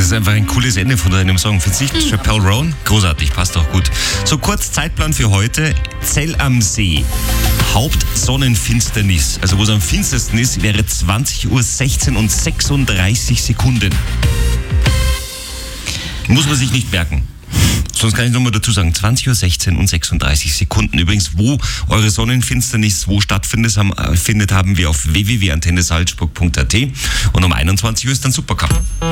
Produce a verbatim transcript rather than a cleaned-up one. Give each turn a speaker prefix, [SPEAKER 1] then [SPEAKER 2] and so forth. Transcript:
[SPEAKER 1] ist einfach ein cooles Ende von deinem Song. Findest du nicht? Chappelle Roan? Großartig, passt auch gut. So, kurz Zeitplan für heute. Zell am See. Hauptsonnenfinsternis, also wo es am finstersten ist, wäre zwanzig Uhr sechzehn und sechsunddreißig Sekunden. Muss man sich nicht merken. Sonst kann ich nochmal dazu sagen, zwanzig Uhr sechzehn und sechsunddreißig Sekunden. Übrigens, wo eure Sonnenfinsternis wo stattfindet, haben, findet, haben wir auf w w w punkt antenne salzburg punkt a t und um einundzwanzig Uhr ist dann Supercup.